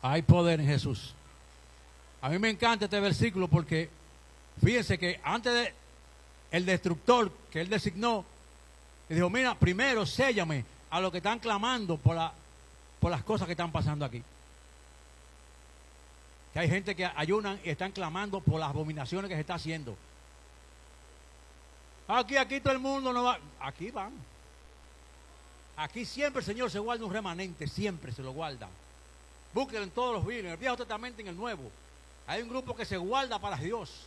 Hay poder en Jesús. A mí me encanta este versículo porque fíjense que antes de el destructor que él designó, le dijo, mira, primero séllame a los que están clamando por las cosas que están pasando aquí. Que hay gente que ayunan y están clamando por las abominaciones que se está haciendo. Aquí todo el mundo no va. Aquí van. Aquí siempre el Señor se guarda un remanente, siempre se lo guarda. Búsquenlo en todos los libros, en el Viejo Testamento y en el Nuevo. Hay un grupo que se guarda para Dios.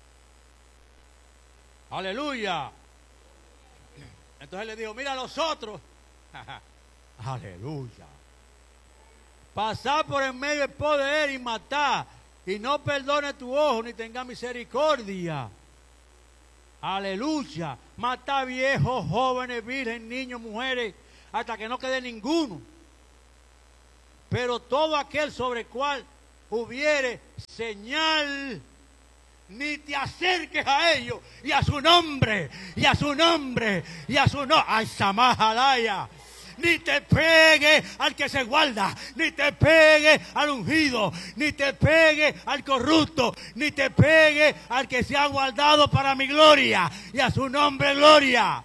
Aleluya. Entonces le dijo, mira a los otros. Aleluya. Pasar por en medio del poder y matar, y no perdone tu ojo ni tenga misericordia. Aleluya. Matar viejos, jóvenes, virgen, niños, mujeres, hasta que no quede ninguno. Pero todo aquel sobre el cual hubiere señal, ni te acerques a ellos, y a su nombre, y a su nombre, y a su nombre. ¡Ay, Samajalaya! Ni te pegue al que se guarda, ni te pegue al ungido, ni te pegue al corrupto, ni te pegue al que se ha guardado para mi gloria, y a su nombre gloria.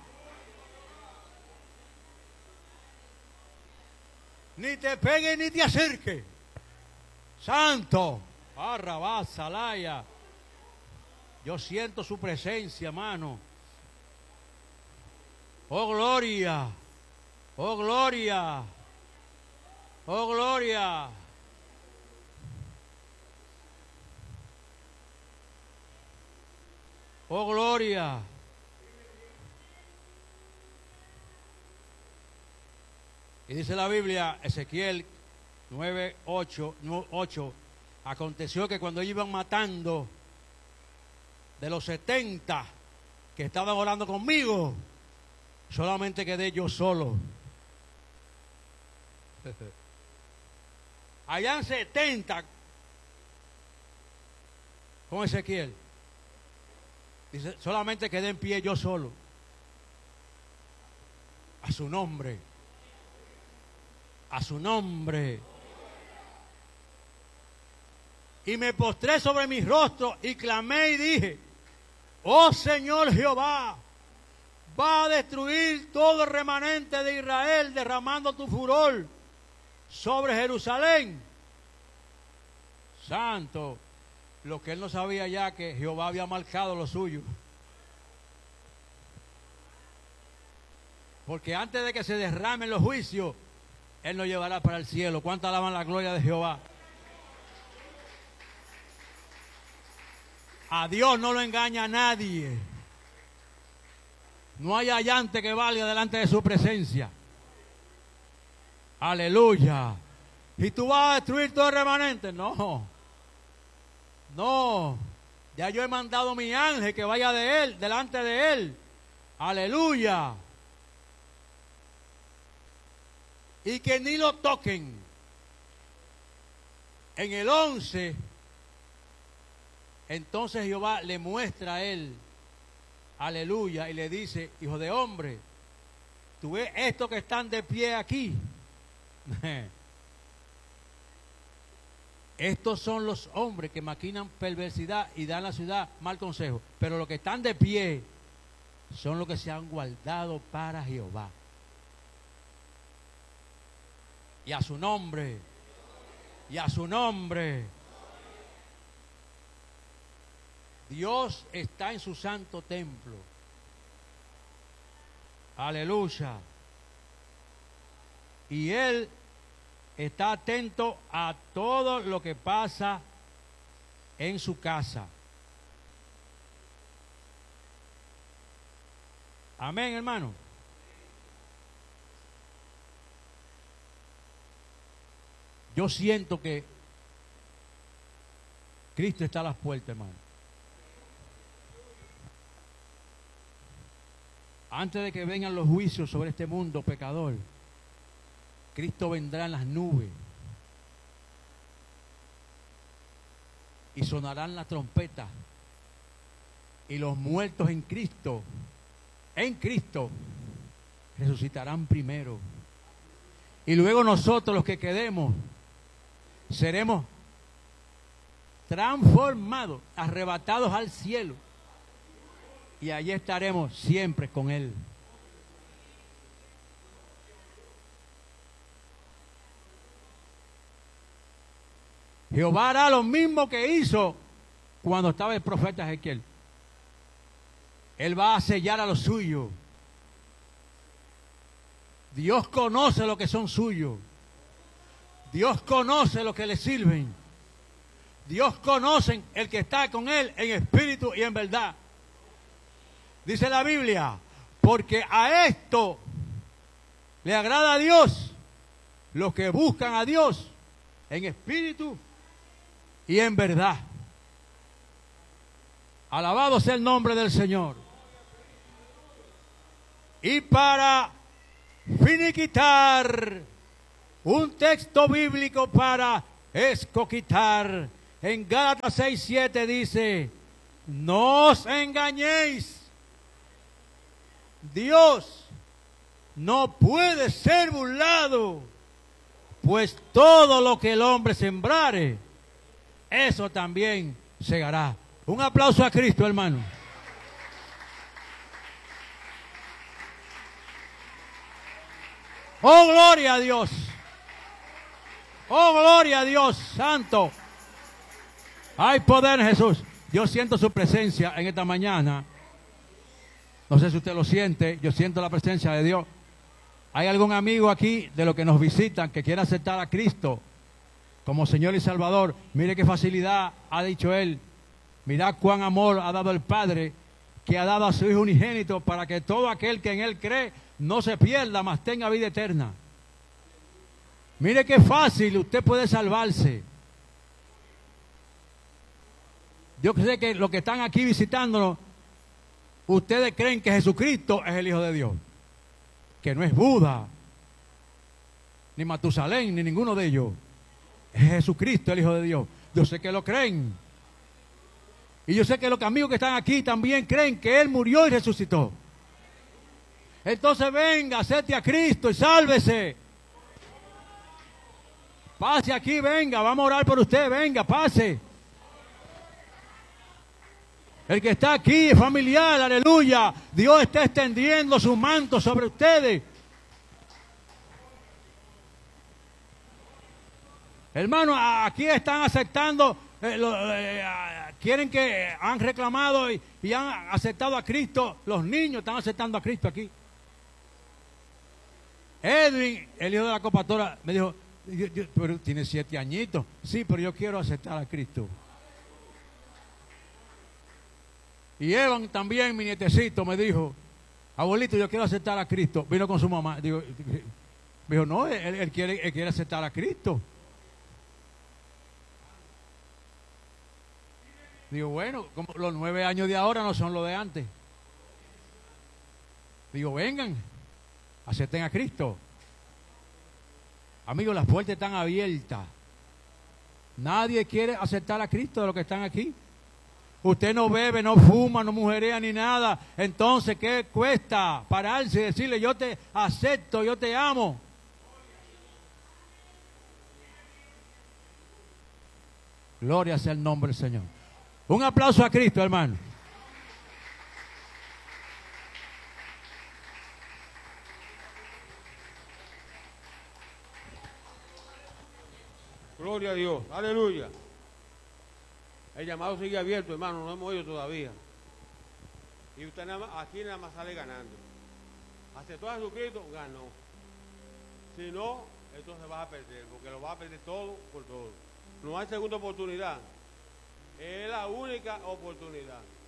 Ni te pegue ni te acerque. Santo, Arrabasalaya. Yo siento su presencia, hermano. Oh, gloria. Oh, gloria. Oh, gloria. Oh, gloria. Y dice la Biblia, Ezequiel 9:8, aconteció que cuando ellos iban matando de los 70 que estaban orando conmigo, solamente quedé yo solo. Allá en 70 con Ezequiel, dice, solamente quedé en pie yo solo. A su nombre. A su nombre. Y me postré sobre mi rostro y clamé y dije, oh Señor Jehová, va a destruir todo el remanente de Israel, derramando tu furor sobre Jerusalén. Santo, lo que él no sabía ya, que Jehová había marcado lo suyo. Porque antes de que se derramen los juicios, él nos llevará para el cielo. ¿Cuánto alaban la gloria de Jehová? A Dios no lo engaña a nadie. No hay allante que valga delante de su presencia. Aleluya. ¿Y tú vas a destruir todo el remanente? No. No. Ya yo he mandado a mi ángel que vaya de él, delante de él. Aleluya. Y que ni lo toquen. En el 11, entonces Jehová le muestra a él, aleluya, y le dice, hijo de hombre, tú ves estos que están de pie aquí. Estos son los hombres que maquinan perversidad y dan a la ciudad mal consejo. Pero los que están de pie son los que se han guardado para Jehová. Y a su nombre. Y a su nombre. Dios está en su santo templo. Aleluya. Y Él está atento a todo lo que pasa en su casa. Amén, hermano. Yo siento que Cristo está a las puertas, hermano. Antes de que vengan los juicios sobre este mundo pecador, Cristo vendrá en las nubes y sonarán las trompetas, y los muertos en Cristo, resucitarán primero. Y luego nosotros, los que quedemos, seremos transformados, arrebatados al cielo. Y allí estaremos siempre con Él. Jehová hará lo mismo que hizo cuando estaba el profeta Ezequiel. Él va a sellar a los suyos. Dios conoce lo que son suyos. Dios conoce lo que le sirven. Dios conoce el que está con Él en espíritu y en verdad. Dice la Biblia, porque a esto le agrada a Dios, los que buscan a Dios en espíritu y en verdad. Alabado sea el nombre del Señor. Y para finiquitar, un texto bíblico para escoquitar. En Gálatas 6:7 dice, no os engañéis. Dios no puede ser burlado, pues todo lo que el hombre sembrare, eso también segará. Un aplauso a Cristo, hermano. Oh, gloria a Dios. Oh, gloria a Dios, santo. Hay poder en Jesús. Yo siento su presencia en esta mañana. No sé si usted lo siente. Yo siento la presencia de Dios. ¿Hay algún amigo aquí de los que nos visitan que quiera aceptar a Cristo como Señor y Salvador? Mire qué facilidad ha dicho Él. Mirad cuán amor ha dado el Padre, que ha dado a su Hijo unigénito, para que todo aquel que en Él cree no se pierda, mas tenga vida eterna. Mire qué fácil usted puede salvarse. Yo sé que los que están aquí visitándonos, ustedes creen que Jesucristo es el Hijo de Dios, que no es Buda, ni Matusalén, ni ninguno de ellos. Es Jesucristo el Hijo de Dios. Yo sé que lo creen. Y yo sé que los amigos que están aquí también creen que Él murió y resucitó. Entonces venga, acepte a Cristo y sálvese. Pase aquí, venga, vamos a orar por usted, venga, pase. El que está aquí es familiar, aleluya. Dios está extendiendo su manto sobre ustedes. Hermano, aquí están aceptando, quieren que han reclamado y han aceptado a Cristo. Los niños están aceptando a Cristo aquí. Edwin, el hijo de la copatora, me dijo, pero tiene 7 añitos. Sí, pero yo quiero aceptar a Cristo. Y Evan también, mi nietecito, me dijo, abuelito, yo quiero aceptar a Cristo. Vino con su mamá. Me dijo, no, él quiere aceptar a Cristo. Digo, bueno, como los 9 años de ahora no son los de antes. Digo, vengan, acepten a Cristo. Amigos, las puertas están abiertas. Nadie quiere aceptar a Cristo de los que están aquí. Usted no bebe, no fuma, no mujerea ni nada. Entonces, ¿qué cuesta pararse y decirle, yo te acepto, yo te amo? Gloria sea el nombre del Señor. Un aplauso a Cristo, hermano. Gloria a Dios, aleluya. El llamado sigue abierto, hermano, no hemos oído todavía. Y usted aquí nada más sale ganando. Aceptó a Jesucristo, ganó. Si no, entonces vas a perder, porque lo vas a perder todo por todo. No hay segunda oportunidad. Es la única oportunidad.